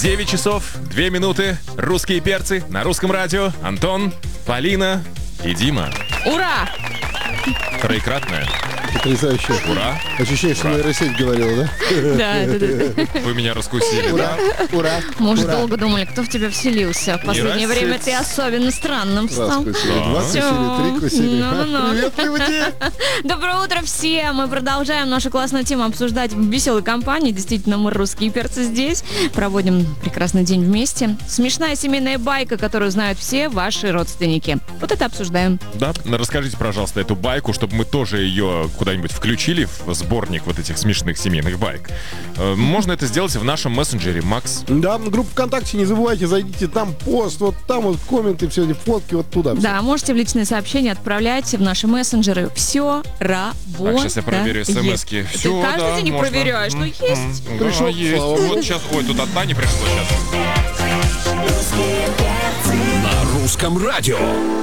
9 часов, 2 минуты. Русские перцы на русском радио. Антон, Полина и Дима. Ура! Троекратное. Потрясающе. Ура. Ощущение, что нейросеть говорила, да? Да. Вы меня раскусили, да? Ура. Мы уже Ура. долго думали, кто в тебя вселился. В последнее Нейросеть. время ты особенно странным Раз стал. кусили, два кусили, три кусили. Ну-ну-ну. Привет, люди! Доброе утро всем! Мы продолжаем нашу классную тему обсуждать в веселой компании. Действительно, мы русские перцы здесь. Проводим прекрасный день вместе. Смешная семейная байка, которую знают все ваши родственники. Вот это обсуждаем. Да, расскажите, пожалуйста, эту байку, чтобы мы тоже ее куда-нибудь включили в сборник вот этих смешных семейных байк. Можно это сделать в нашем мессенджере, Макс. Да, группа ВКонтакте, не забывайте, зайдите, там пост, вот там вот комменты, все эти фотки, вот туда. Да, можете в личные сообщения отправлять в наши мессенджеры. Все работает. Так, сейчас я проверю смс-ки. Ты Все, каждый да, день их можно. проверяешь. Ну, есть. Да, Пришел, есть. слава богу. Вот сейчас, ой, тут от Тани пришло сейчас. На русском радио.